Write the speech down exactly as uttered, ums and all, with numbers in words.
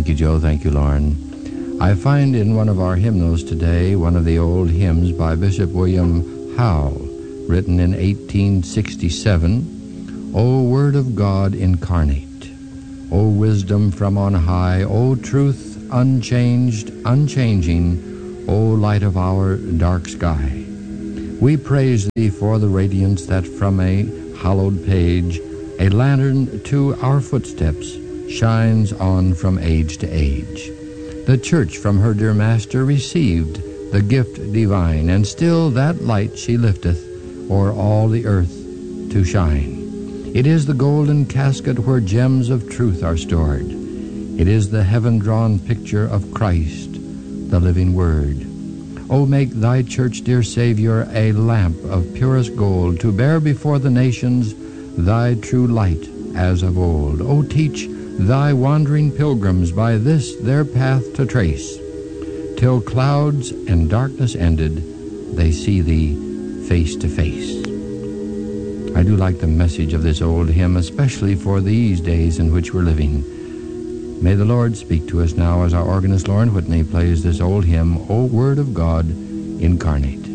Thank you, Joe. Thank you, Lauren. I find in one of our hymnals today one of the old hymns by Bishop William Howell, written in eighteen sixty-seven. O Word of God incarnate, O wisdom from on high, O truth unchanged, unchanging, O light of our dark sky. We praise thee for the radiance that from a hallowed page, a lantern to our footsteps, shines on from age to age. The church from her dear master received the gift divine, and still that light she lifteth o'er all the earth to shine. It is the golden casket where gems of truth are stored. It is the heaven-drawn picture of Christ, the living Word. O make thy church, dear Savior, a lamp of purest gold, to bear before the nations thy true light as of old. O teach thy wandering pilgrims by this their path to trace, till clouds and darkness ended, they see thee face to face. I do like the message of this old hymn, especially for these days in which we're living. May the Lord speak to us now as our organist Lauren Whitney plays this old hymn, O Word of God incarnate.